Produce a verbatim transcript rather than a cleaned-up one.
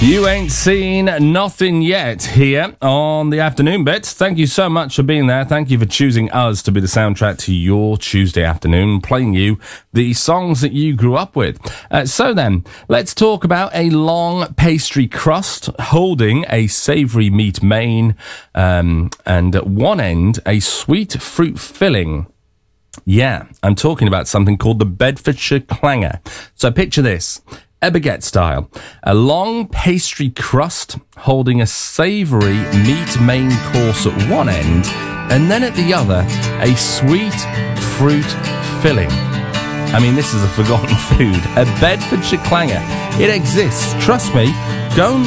You ain't seen nothing yet here on the afternoon bit. Thank you so much for being there. Thank you for choosing us to be the soundtrack to your Tuesday afternoon, playing you the songs that you grew up with. Uh, so then, let's talk about a long pastry crust holding a savoury meat main, um, and at one end, a sweet fruit filling. Yeah, I'm talking about something called the Bedfordshire Clanger. So picture this. A baguette style, a long pastry crust holding a savoury meat main course at one end, and then at the other, a sweet fruit filling. I mean, this is a forgotten food, a Bedfordshire Clanger. It exists, trust me. Go and